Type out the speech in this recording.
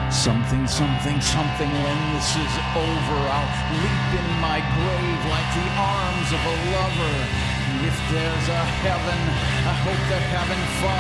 Something, something, something, when this is over, I'll leap in my grave like the arms of a lover. If there's a heaven, I hope that heaven finds